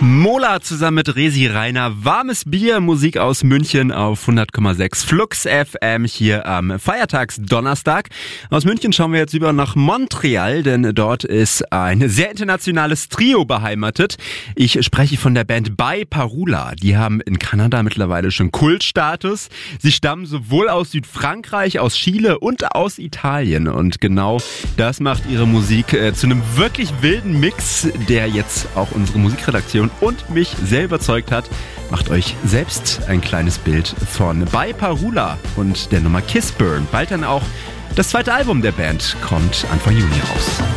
Mola zusammen mit Resi Rainer. Warmes Bier, Musik aus München auf 100,6 Flux FM hier am Feiertagsdonnerstag. Aus München schauen wir jetzt über nach Montreal, denn dort ist ein sehr internationales Trio beheimatet. Ich spreche von der Band By Parula. Die haben in Kanada mittlerweile schon Kultstatus. Sie stammen sowohl aus Südfrankreich, aus Chile und aus Italien. Und genau das macht ihre Musik zu einem wirklich wilden Mix, der jetzt auch unsere Musikredaktion und mich sehr überzeugt hat. Macht euch selbst ein kleines Bild von By Parula und der Nummer Kiss Burn. Bald dann auch das zweite Album der Band kommt Anfang Juni raus.